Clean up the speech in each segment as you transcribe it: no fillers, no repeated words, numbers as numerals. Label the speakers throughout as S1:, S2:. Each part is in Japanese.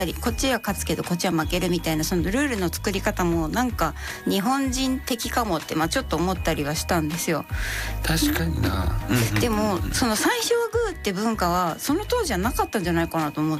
S1: こっちは勝つけどこっちは負けるみたいなそのルールの作り方もなんか日本人的かもって、ちょっと思ったりはしたんですよ。
S2: 確かにな、
S1: でもその最初はグーって文化はその当時はなかったんじゃないかなと思って、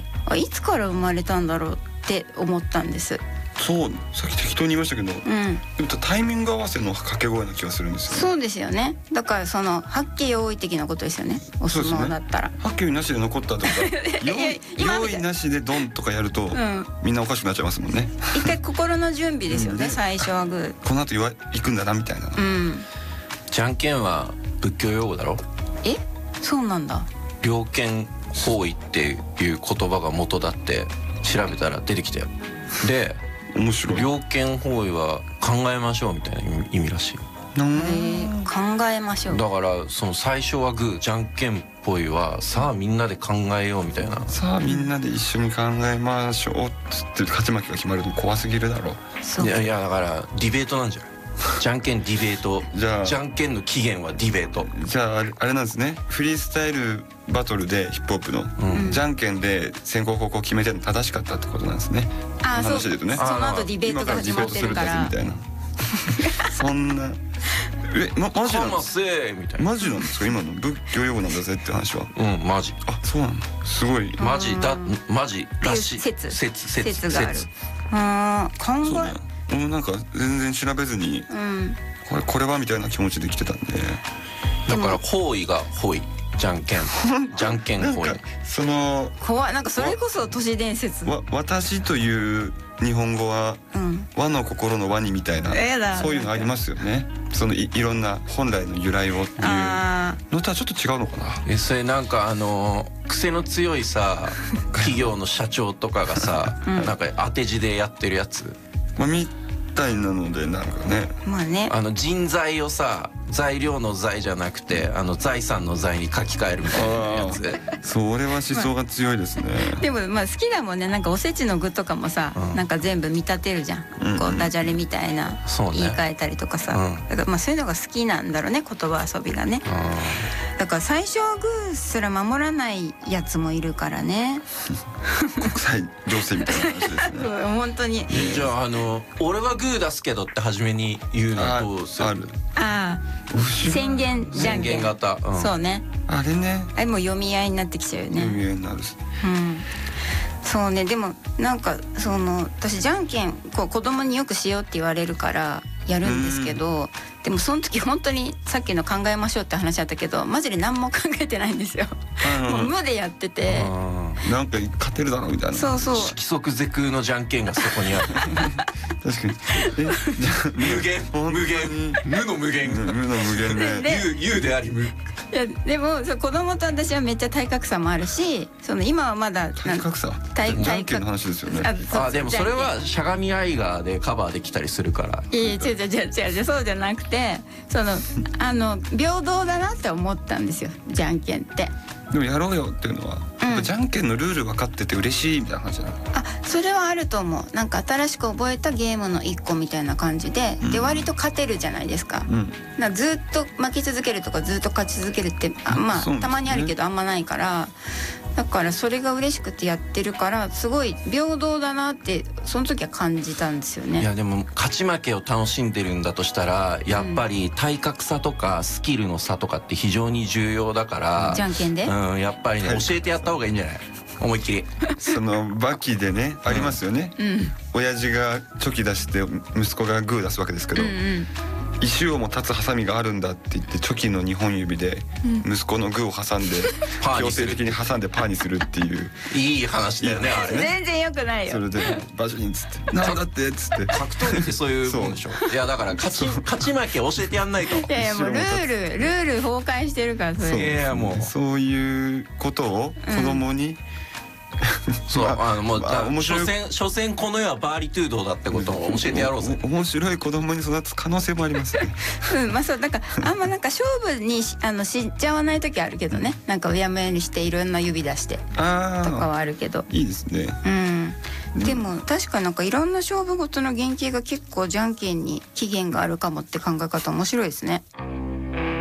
S1: いつから生まれたんだろうって思ったんです。
S2: そう、さっき適当に言いましたけど、でもタイミング合わせの掛け声な気がするんですよね。
S1: そうですよね。だからその八景用意的なことですよね、お相撲だったら。
S2: 八景なしで残ったとか用意なしでドンとかやると、みんなおかしくなっちゃいますもんね。
S1: 一回心の準備ですよね、最初はグー。
S2: この後行くんだなみたいな。
S3: じゃんけんは仏教用語だろ。
S1: そうなんだ。
S3: 猟犬包囲っていう言葉が元だって調べたら出てきたよ。で
S2: 面白い。
S3: 猟犬包囲は考えましょうみたいな意味らしい。
S1: 考えましょう。
S3: だからその最初はグー、じゃんけんぽいはさあみんなで考えようみたいな。
S2: さあみんなで一緒に考えましょうっつって勝ち負けが決まるの怖すぎるだろ。
S3: いやだからディベートなんじゃない。じゃんけんディベート。じゃんけんの起源はディベート。
S2: じゃああれなんですね。フリースタイルバトルでヒップホップの、じゃんけんで先攻後攻決めてるの正しかったってことなんですね。
S1: 話で言うとね。その後ディベートが始まってるから。
S2: みたいな。そんなマジなんですか。マジなんですか。今の仏教用語なんだぜって話は。
S3: マジ。
S2: あ、そうなの。すごい。
S3: マジらしい。
S1: 説がある。考え。
S2: なんか全然調べずに、これはみたいな気持ちで来てたんで。
S3: だから包囲が包囲、じゃんけんじゃんけん包囲。
S2: その
S1: 怖い。なんかそれこそ都市伝説。
S2: 私という日本語は和の心の和にみたいな、そういうのありますよね。そのいろんな本来の由来をっていうのとはちょっと違うのかな。
S3: それなんか癖の強いさ企業の社長とかがさ、なんか当て字でやってるやつ
S2: みたいなので、なんかね、
S3: 人材をさ材料の材じゃなくて財産の財に書き換えるみたいなやつ。
S2: それは思想が強いですね。
S1: でも好きだもんね。なんかおせちの具とかもさ、なんか全部見立てるじゃん。こうダジャレみたいな言い換えたりとかさ。だからそういうのが好きなんだろうね、言葉遊びがね。だから最初はグーすら守らないやつもいるからね。
S2: 国際情勢みたいな話ですね。
S1: 本当に。
S3: じゃあ俺はグー出すけどって初めに言うのどうする？
S1: 宣言じゃんけん
S3: 型。
S1: そうね。
S2: あれね。
S1: あれも読み合いになってきちゃうよね。
S2: 読み合いになるし。
S1: そうね。でもなんか私じゃんけん子供によくしようって言われるからやるんですけど、でもその時本当にさっきの考えましょうって話だったけど、マジで何も考えてないんですよ。もう無でやってて、
S2: なんか勝てるだろうみたいな。
S1: そうそう。
S3: 色即是空のじゃんけんがそこにある。
S2: 確かに。
S3: 無の無限で有であり無。
S1: いやでも子供と私はめっちゃ体格差もあるし、今はまだ
S2: 体格差。じゃんけんの話ですよね。
S3: でもそれはしゃがみアイガーでカバーできたりするから。
S1: 違うそうじゃなくて、平等だなって思ったんですよ、じゃんけんって。
S2: でもやろうよっていうのは、じゃんけんのルール分かってて嬉しいみたいな話じゃない？
S1: それはあると思う。なんか新しく覚えたゲームの一個みたいな感じで、割と勝てるじゃないですか。ずっと負け続けるとかずっと勝ち続けるってたまにあるけどあんまないから、だからそれが嬉しくてやってるから、すごい平等だなってその時は感じたんですよね。
S3: いやでも勝ち負けを楽しんでるんだとしたら、やっぱり体格差とかスキルの差とかって非常に重要だから、
S1: じゃんけんで
S3: やっぱりね、教えてやった方がいいんじゃない？思いっきり。
S2: バキでね、ありますよね。親父がチョキ出して息子がグー出すわけですけど、石をも立つハサミがあるんだって言ってチョキの2本指で息子のグーを挟んで強制的に挟んでパーにするっていう。
S3: いい話だよね、あれね。
S1: 全然良くないよ。
S2: それでバシンっつってなんだってっつって。
S3: 格闘技ってそういうもんでしょ。いやだから勝ち負け教えてやんないと。
S1: いやもうルール崩壊してるからそれ。
S3: いやもう
S2: そういうことを子供に。
S3: そうもう所詮この世はバーリトゥードだってことを教えてやろうぜ。
S2: 面白い子供に育つ可能性もありますね。
S1: そうだからあんまなんか勝負にしちゃわない時あるけどね。なんかうやむやにしていろんな指出してとかはあるけど。
S2: いいですね。
S1: でも確かなんかいろんな勝負事の原型が結構じゃんけんに起源があるかもって考え方面白いですね。